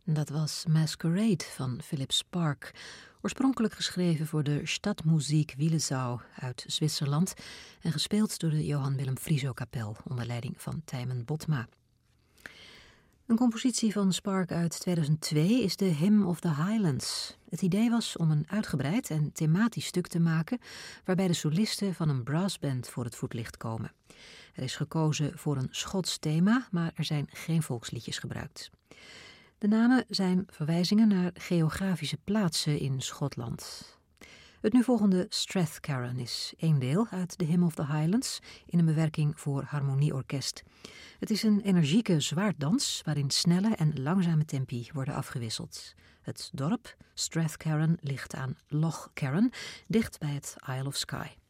Dat was Masquerade van Philip Spark, oorspronkelijk geschreven voor de Stadtmusik Willisau uit Zwitserland en gespeeld door de Johann Willem Frieso-kapel onder leiding van Tijmen Botma. Een compositie van Spark uit 2002 is de Hymn of the Highlands. Het idee was om een uitgebreid en thematisch stuk te maken waarbij de solisten van een brassband voor het voetlicht komen. Er is gekozen voor een Schots thema, maar er zijn geen volksliedjes gebruikt. De namen zijn verwijzingen naar geografische plaatsen in Schotland. Het nu volgende Strathcarron is één deel uit de Hymn of the Highlands in een bewerking voor harmonieorkest. Het is een energieke zwaarddans waarin snelle en langzame tempi worden afgewisseld. Het dorp Strathcarron ligt aan Loch Carron, dicht bij het Isle of Skye.